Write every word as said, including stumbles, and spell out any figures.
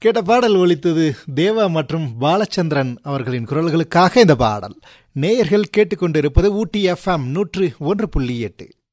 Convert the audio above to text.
கேட்ட பாடல் ஒலித்தது தேவா மற்றும் பாலச்சந்திரன் அவர்களின் குரல்களுக்காக. இந்த பாடல் நேயர்கள் கேட்டுக்கொண்டிருப்பது ஊட்டி எஃப்எம் நூற்று ஒன்று புள்ளி எட்டு.